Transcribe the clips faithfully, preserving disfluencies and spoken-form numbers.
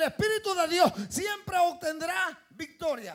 Espíritu de Dios siempre obtendrá victoria.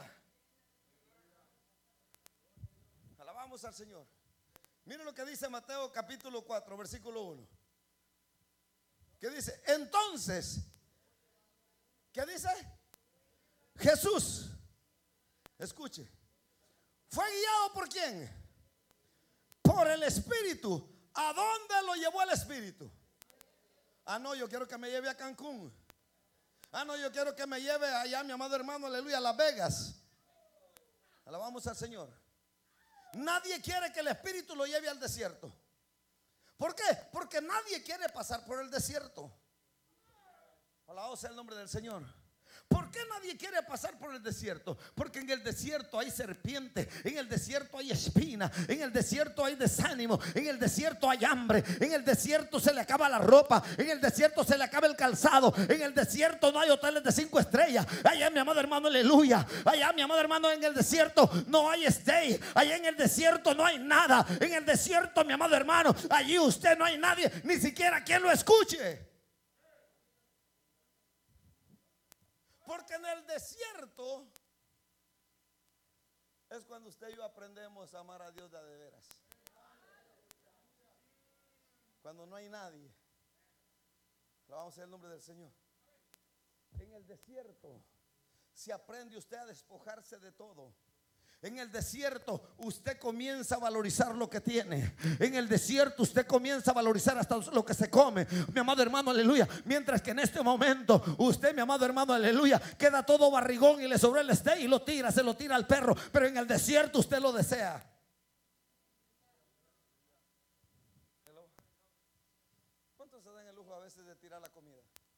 Alabamos al Señor. Miren lo que dice Mateo capítulo cuatro, versículo uno. ¿Qué dice? Entonces, ¿qué dice? Jesús, escuche, ¿fue guiado por quién? Por el Espíritu. ¿A dónde lo llevó el Espíritu? Ah, no, yo quiero que me lleve a Cancún. Ah, no, yo quiero que me lleve allá, mi amado hermano, aleluya, a Las Vegas. Alabamos al Señor. Nadie quiere que el Espíritu lo lleve al desierto. ¿Por qué? Porque nadie quiere pasar por el desierto. Alabado sea el nombre del Señor. ¿Por qué nadie quiere pasar por el desierto? Porque en el desierto hay serpiente, en el desierto hay espina, en el desierto hay desánimo, en el desierto hay hambre, en el desierto se le acaba la ropa, en el desierto se le acaba el calzado, en el desierto no hay hoteles de cinco estrellas. Allá, mi amado hermano, aleluya. Allá, mi amado hermano, en el desierto no hay stay. Allá en el desierto no hay nada. En el desierto, mi amado hermano, allí usted no hay nadie, ni siquiera quien lo escuche. Porque en el desierto es cuando usted y yo aprendemos a amar a Dios de, de veras. Cuando no hay nadie. Alabamos el nombre del Señor. En el desierto se aprende usted a despojarse de todo. En el desierto usted comienza a valorizar lo que tiene. En el desierto usted comienza a valorizar hasta lo que se come, mi amado hermano, aleluya. Mientras que en este momento usted, mi amado hermano, aleluya, queda todo barrigón y le sobró el steak y lo tira, se lo tira al perro. Pero en el desierto usted lo desea. ¿Cuántos se dan el lujo a veces de tirar la comida?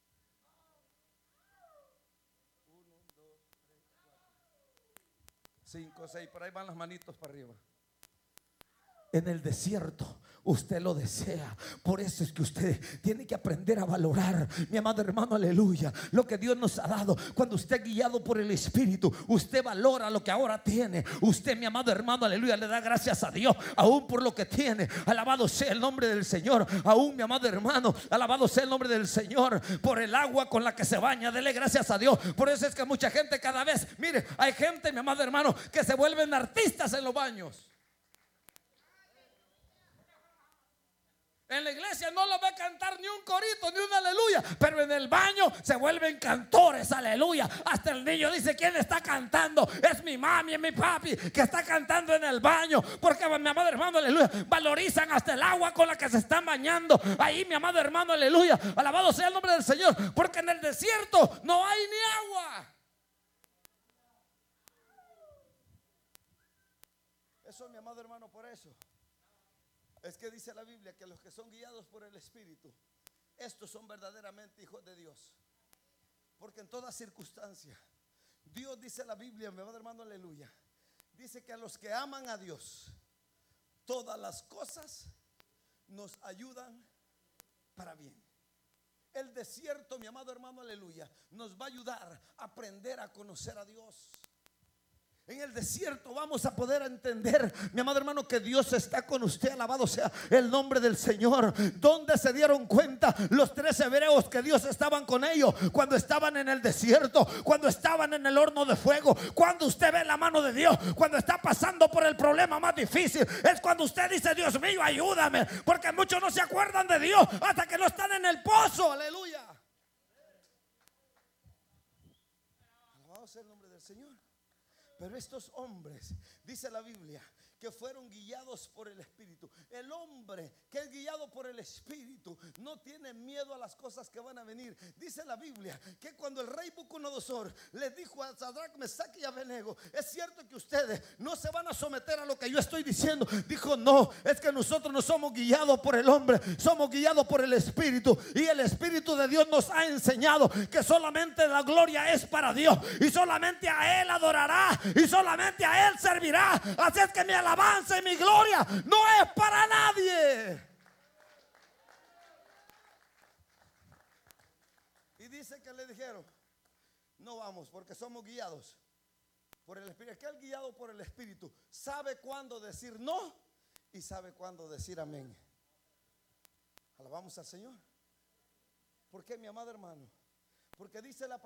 Cinco, seis, por ahí van las manitos para arriba. En el desierto usted lo desea. Por eso es que usted tiene que aprender a valorar, mi amado hermano, aleluya, lo que Dios nos ha dado. Cuando usted es guiado por el Espíritu, usted valora lo que ahora tiene. Usted, mi amado hermano, aleluya, le da gracias a Dios aún por lo que tiene. Alabado sea el nombre del Señor. Aún, mi amado hermano, alabado sea el nombre del Señor por el agua con la que se baña. Dele gracias a Dios. Por eso es que mucha gente cada vez, mire, hay gente, mi amado hermano, que se vuelven artistas en los baños. En la iglesia no lo va a cantar ni un corito, ni un aleluya, pero en el baño se vuelven cantores, aleluya. Hasta el niño dice: ¿quién está cantando? Es mi mami, es mi papi que está cantando en el baño. Porque, mi amado hermano, aleluya, valorizan hasta el agua con la que se están bañando. Ahí, mi amado hermano, aleluya, alabado sea el nombre del Señor. Porque en el desierto no hay ni agua. Eso, mi amado hermano, por eso es que dice la Biblia que los que son guiados por el Espíritu, estos son verdaderamente hijos de Dios. Porque en toda circunstancia, Dios, dice la Biblia, mi amado hermano, aleluya, dice que a los que aman a Dios, todas las cosas nos ayudan para bien. El desierto, mi amado hermano, aleluya, nos va a ayudar a aprender a conocer a Dios. En el desierto vamos a poder entender, mi amado hermano, que Dios está con usted. Alabado sea el nombre del Señor. ¿Dónde se dieron cuenta los tres hebreos que Dios estaban con ellos? Cuando estaban en el desierto, cuando estaban en el horno de fuego. Cuando usted ve la mano de Dios, cuando está pasando por el problema más difícil, es cuando usted dice: Dios mío, ayúdame. Porque muchos no se acuerdan de Dios hasta que no están en el pozo. Aleluya. Alabado sea el nombre del Señor. Pero estos hombres, dice la Biblia, que fueron guiados por el Espíritu. El hombre que es guiado por el Espíritu no tiene miedo a las cosas que van a venir. Dice la Biblia que cuando el rey Nabucodonosor le dijo a Sadrach, Mesach y Abednego: es cierto que ustedes no se van a someter a lo que yo estoy diciendo. Dijo: no, es que nosotros no somos guiados por el hombre, somos guiados por el Espíritu. Y el Espíritu de Dios nos ha enseñado que solamente la gloria es para Dios, y solamente a Él adorará, y solamente a Él servirá. Así es que mi alabanza y mi gloria no es para nadie. Y dice que le dijeron: no vamos, porque somos guiados por el Espíritu. Es que el guiado por el Espíritu sabe cuándo decir no y sabe cuándo decir amén. Alabamos al Señor. ¿Por qué, mi amado hermano? Porque dice la